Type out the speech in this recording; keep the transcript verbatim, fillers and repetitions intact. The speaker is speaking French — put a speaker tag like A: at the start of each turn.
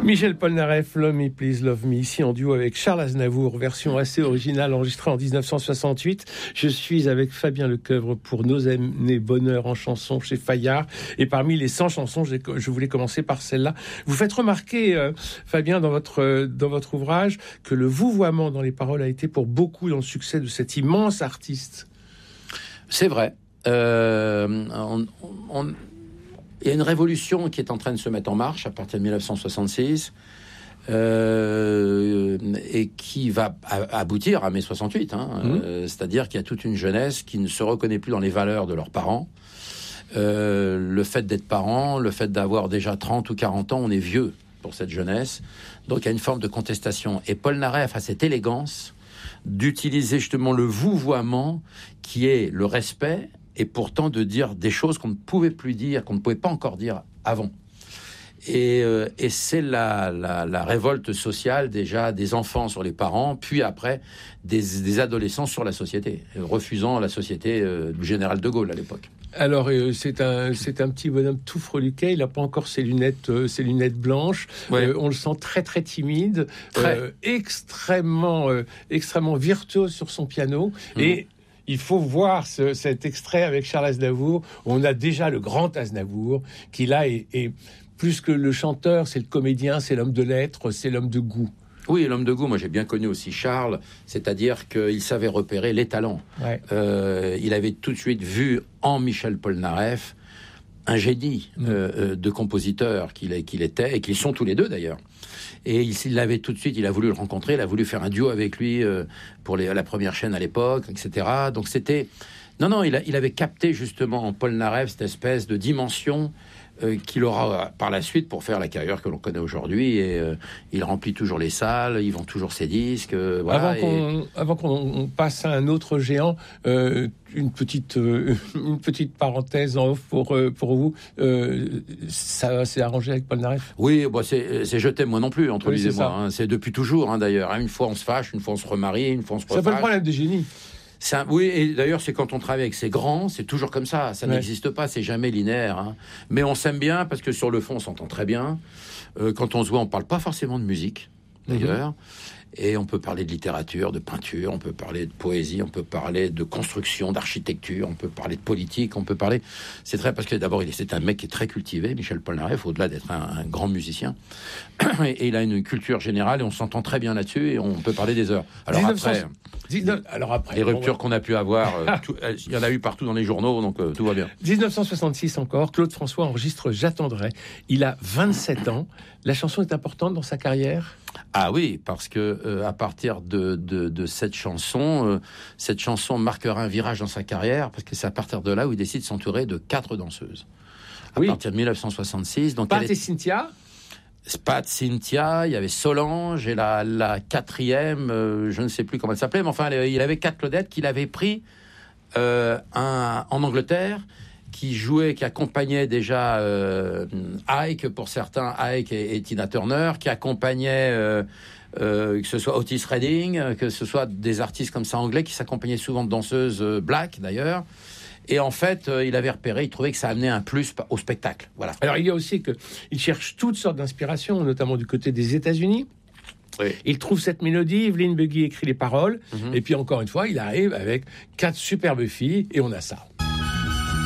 A: Michel Polnareff, Love Me Please Love Me, ici en duo avec Charles Aznavour, version assez originale enregistrée en dix-neuf cent soixante-huit. Je suis avec Fabien Lecoeuvre pour Nos années bonheur en chanson chez Fayard. Et parmi les cent chansons, je voulais commencer par celle-là. Vous faites remarquer, euh, Fabien, dans votre, euh, dans votre ouvrage, que le vouvoiement dans les paroles a été pour beaucoup dans le succès de cet immense artiste.
B: C'est vrai. Euh, on... on... Il y a une révolution qui est en train de se mettre en marche à partir de dix-neuf cent soixante-six euh, et qui va a- aboutir à mai soixante-huit. Hein, mmh. euh, c'est-à-dire qu'il y a toute une jeunesse qui ne se reconnaît plus dans les valeurs de leurs parents. Euh, le fait d'être parent, le fait d'avoir déjà trente ou quarante ans, on est vieux pour cette jeunesse. Donc il y a une forme de contestation. Et Polnareff a cette élégance d'utiliser justement le vouvoiement qui est le respect, et pourtant de dire des choses qu'on ne pouvait plus dire, qu'on ne pouvait pas encore dire avant. Et, euh, et c'est la, la, la révolte sociale déjà des enfants sur les parents, puis après des, des adolescents sur la société, refusant la société euh, du général de Gaulle à l'époque.
A: Alors, euh, c'est un, c'est un petit bonhomme tout freluquet. Il n'a pas encore ses lunettes, euh, ses lunettes blanches. Ouais. Euh, on le sent très, très timide, très. Euh, extrêmement, euh, extrêmement virtuose sur son piano. Mmh. Et il faut voir ce, cet extrait avec Charles Aznavour. On a déjà le grand Aznavour qui, là, est, est plus que le chanteur, c'est le comédien, c'est l'homme de lettres, c'est l'homme de goût.
B: Oui, l'homme de goût, moi j'ai bien connu aussi Charles, c'est-à-dire qu'il savait repérer les talents. Ouais. Euh, il avait tout de suite vu en Michel Polnareff un génie mmh. euh, de compositeur qu'il, qu'il était, et qu'ils sont tous les deux d'ailleurs. Et il l'avait tout de suite, il a voulu le rencontrer, il a voulu faire un duo avec lui euh, pour les, la première chaîne à l'époque, et cetera. Donc c'était... Non, non, il, a, il avait capté justement en Polnareff cette espèce de dimension euh, qu'il aura par la suite pour faire la carrière que l'on connaît aujourd'hui. Et euh, il remplit toujours les salles, il vend toujours ses disques. Euh, voilà,
A: avant, qu'on, et... avant qu'on passe à un autre géant, euh, une petite euh, une petite parenthèse en off pour euh, pour vous. Euh, ça s'est arrangé avec Polnareff?
B: Oui, bah c'est, c'est je t'aime moi non plus entre
A: oui,
B: lui et moi. Hein. C'est depuis toujours hein, d'ailleurs. Hein. Une fois on se fâche, une fois on se remarie, une fois on se refâche.
A: C'est pas le problème des génies.
B: C'est un, oui, et d'ailleurs, c'est quand on travaille avec ces grands, c'est toujours comme ça. Ça ouais. n'existe pas, c'est jamais linéaire. Hein. Mais on s'aime bien parce que sur le fond, on s'entend très bien. Euh, quand on se voit, on parle pas forcément de musique, d'ailleurs. Mm-hmm. Et on peut parler de littérature, de peinture, on peut parler de poésie, on peut parler de construction, d'architecture, on peut parler de politique, on peut parler... C'est très... Parce que d'abord, il est, c'est un mec qui est très cultivé, Michel Polnareff, au-delà d'être un, un grand musicien. Et, et il a une culture générale et on s'entend très bien là-dessus et on peut parler des heures. Alors dix-neuf cents... après...
A: dix-neuf... Alors après...
B: Les ruptures bon, qu'on a pu avoir, euh, tout... il y en a eu partout dans les journaux, donc euh, tout va bien.
A: dix-neuf cent soixante-six encore, Claude François enregistre « J'attendrai ». Il a vingt-sept ans. La chanson est importante dans sa carrière ?
B: Ah oui, parce que euh, à partir de, de, de cette chanson, euh, cette chanson marquera un virage dans sa carrière, parce que c'est à partir de là où il décide de s'entourer de quatre danseuses. À oui. partir de dix-neuf cent soixante-six. Donc
A: Pat et est... Cynthia
B: Pat, Cynthia, il y avait Solange, et la, la quatrième, euh, je ne sais plus comment elle s'appelait, mais enfin, il avait quatre Claudettes qu'il avait pris euh, un, en Angleterre, qui jouait, qui accompagnait déjà euh, Ike, pour certains, Ike et, et Tina Turner, qui accompagnait, euh, euh, que ce soit Otis Redding, que ce soit des artistes comme ça anglais, qui s'accompagnaient souvent de danseuses euh, black, d'ailleurs. Et en fait, euh, il avait repéré, il trouvait que ça amenait un plus au spectacle. Voilà.
A: Alors, il y a aussi qu'il cherche toutes sortes d'inspirations, notamment du côté des États-Unis. Oui. Il trouve cette mélodie, Evelyn Buggy écrit les paroles, mm-hmm. et puis encore une fois, il arrive avec quatre superbes filles, et on a ça.